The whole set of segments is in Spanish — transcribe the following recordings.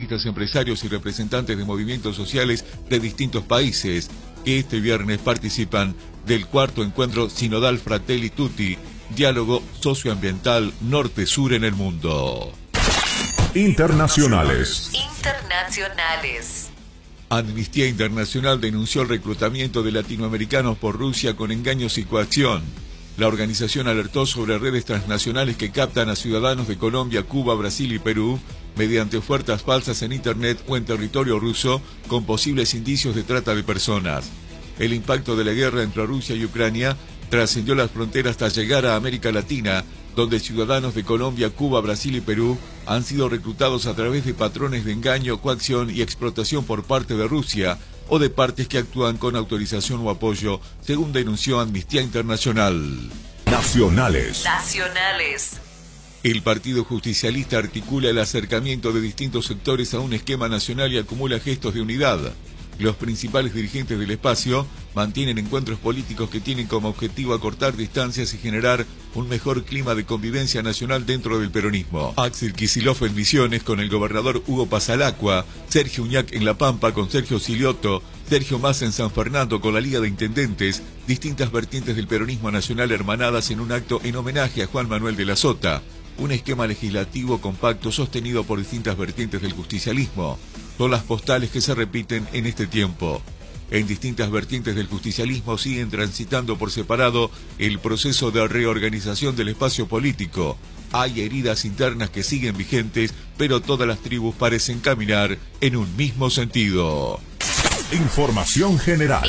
artistas, empresarios y representantes de movimientos sociales de distintos países, que este viernes participan del cuarto encuentro sinodal Fratelli Tutti, diálogo socioambiental norte-sur en el mundo. Internacionales. Amnistía Internacional denunció el reclutamiento de latinoamericanos por Rusia con engaños y coacción. La organización alertó sobre redes transnacionales que captan a ciudadanos de Colombia, Cuba, Brasil y Perú mediante ofertas falsas en Internet o en territorio ruso con posibles indicios de trata de personas. El impacto de la guerra entre Rusia y Ucrania trascendió las fronteras hasta llegar a América Latina, donde ciudadanos de Colombia, Cuba, Brasil y Perú han sido reclutados a través de patrones de engaño, coacción y explotación por parte de Rusia o de partes que actúan con autorización o apoyo, según denunció Amnistía Internacional. Nacionales. El Partido Justicialista articula el acercamiento de distintos sectores a un esquema nacional y acumula gestos de unidad. Los principales dirigentes del espacio mantienen encuentros políticos que tienen como objetivo acortar distancias y generar un mejor clima de convivencia nacional dentro del peronismo. Axel Kicillof en Misiones con el gobernador Hugo Pasalacqua, Sergio Uñac en La Pampa con Sergio Silioto, Sergio Massa en San Fernando con la Liga de Intendentes, distintas vertientes del peronismo nacional hermanadas en un acto en homenaje a Juan Manuel de la Sota. Un esquema legislativo compacto sostenido por distintas vertientes del justicialismo. Son las postales que se repiten en este tiempo. En distintas vertientes del justicialismo siguen transitando por separado el proceso de reorganización del espacio político. Hay heridas internas que siguen vigentes, pero todas las tribus parecen caminar en un mismo sentido. Información general.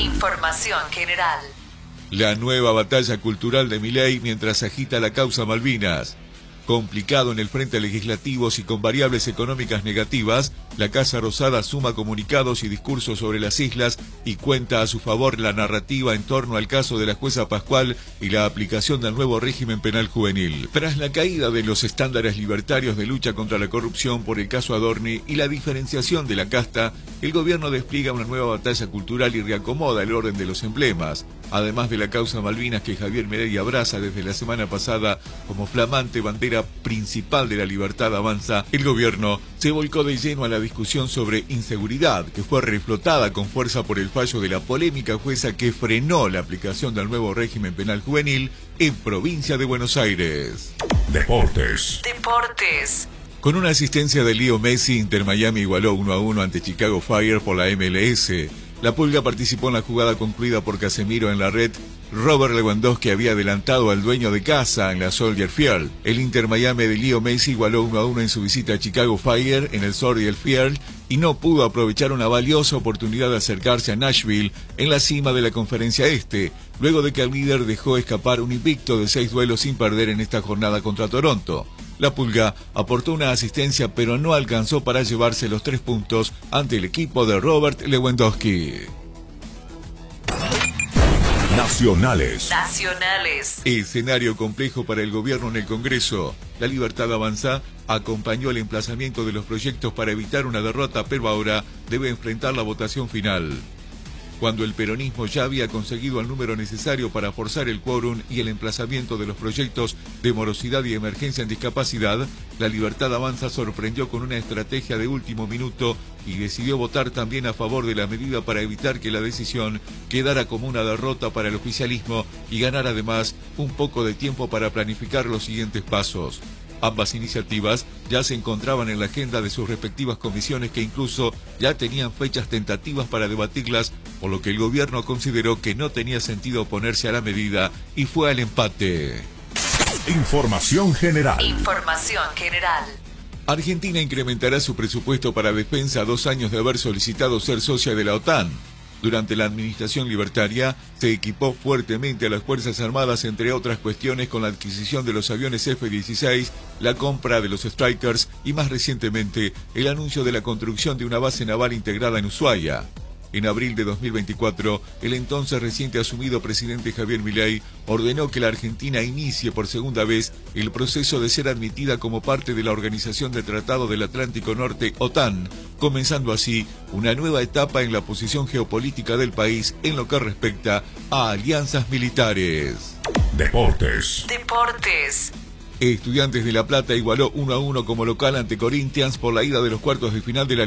La nueva batalla cultural de Milei mientras agita la causa Malvinas. Complicado en el frente legislativo y con variables económicas negativas, la Casa Rosada suma comunicados y discursos sobre las islas y cuenta a su favor la narrativa en torno al caso de la jueza Pascual y la aplicación del nuevo régimen penal juvenil. Tras la caída de los estándares libertarios de lucha contra la corrupción por el caso Adorni y la diferenciación de la casta, el gobierno despliega una nueva batalla cultural y reacomoda el orden de los emblemas. Además de la causa Malvinas que Javier Milei abraza desde la semana pasada como flamante bandera principal de la libertad avanza, el gobierno se volcó de lleno a la discusión sobre inseguridad, que fue reflotada con fuerza por el fallo de la polémica jueza que frenó la aplicación del nuevo régimen penal juvenil en provincia de Buenos Aires. Deportes. Con una asistencia de Leo Messi, Inter Miami igualó 1-1 ante Chicago Fire por la MLS. La Pulga participó en la jugada concluida por Casemiro en la red. Robert Lewandowski había adelantado al dueño de casa en la Soldier Field. El Inter Miami de Leo Messi igualó 1-1 en su visita a Chicago Fire en el Soldier Field y no pudo aprovechar una valiosa oportunidad de acercarse a Nashville en la cima de la Conferencia Este, luego de que el líder dejó escapar un invicto de 6 duelos sin perder en esta jornada contra Toronto. La Pulga aportó una asistencia pero no alcanzó para llevarse los 3 puntos ante el equipo de Robert Lewandowski. Nacionales. Escenario complejo para el gobierno en el Congreso. La Libertad Avanza acompañó el emplazamiento de los proyectos para evitar una derrota, pero ahora debe enfrentar la votación final. Cuando el peronismo ya había conseguido el número necesario para forzar el quórum y el emplazamiento de los proyectos de morosidad y emergencia en discapacidad, la Libertad Avanza sorprendió con una estrategia de último minuto y decidió votar también a favor de la medida para evitar que la decisión quedara como una derrota para el oficialismo y ganar además un poco de tiempo para planificar los siguientes pasos. Ambas iniciativas ya se encontraban en la agenda de sus respectivas comisiones que incluso ya tenían fechas tentativas para debatirlas, por lo que el gobierno consideró que no tenía sentido oponerse a la medida y fue al empate. Información general. Argentina incrementará su presupuesto para defensa a 2 años de haber solicitado ser socia de la OTAN. Durante la administración libertaria, se equipó fuertemente a las Fuerzas Armadas, entre otras cuestiones, con la adquisición de los aviones F-16, la compra de los Strikers y, más recientemente, el anuncio de la construcción de una base naval integrada en Ushuaia. En abril de 2024, el entonces reciente asumido presidente Javier Milei ordenó que la Argentina inicie por segunda vez el proceso de ser admitida como parte de la Organización del Tratado del Atlántico Norte, OTAN, comenzando así una nueva etapa en la posición geopolítica del país en lo que respecta a alianzas militares. Deportes. Estudiantes de La Plata igualó 1-1 como local ante Corinthians por la ida de los cuartos de final de la